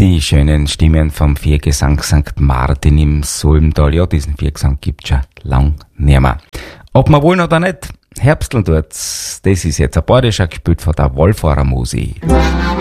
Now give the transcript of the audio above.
Die schönen Stimmen vom Viergesang St. Martin im Sulmtal. Ja, diesen Viergesang gibt's schon lang nimmer. Ob wir wollen oder nicht, Herbsteln tut's. Das ist jetzt ein Badischer gespielt von der Wallfahrer Musi.